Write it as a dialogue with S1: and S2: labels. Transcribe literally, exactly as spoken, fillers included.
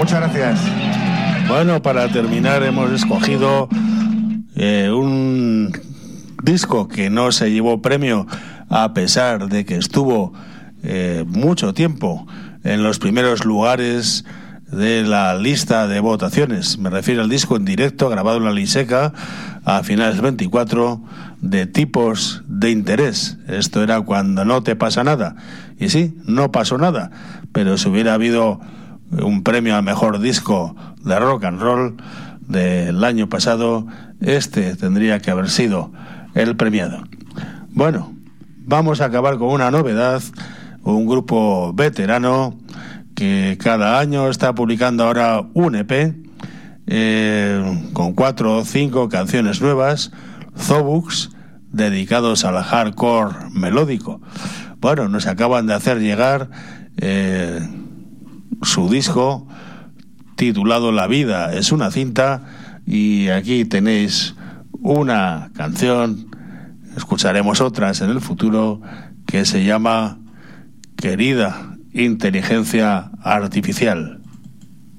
S1: Muchas gracias.
S2: Bueno, para terminar hemos escogido eh, un disco que no se llevó premio a pesar de que estuvo eh, mucho tiempo en los primeros lugares de la lista de votaciones. Me refiero al disco en directo grabado en la Liseca a finales del veinticuatro, de Tipos de Interés. Esto era Cuando no te pasa nada. Y sí, no pasó nada, pero si hubiera habido un premio al mejor disco de rock and roll del año pasado, este tendría que haber sido el premiado. Bueno, vamos a acabar con una novedad, un grupo veterano que cada año está publicando ahora un E P eh, con cuatro o cinco canciones nuevas, Zobux, dedicados al hardcore melódico. Bueno, nos acaban de hacer llegar eh, su disco titulado La vida es una cinta, y aquí tenéis una canción, escucharemos otras en el futuro, que se llama Querida Inteligencia Artificial.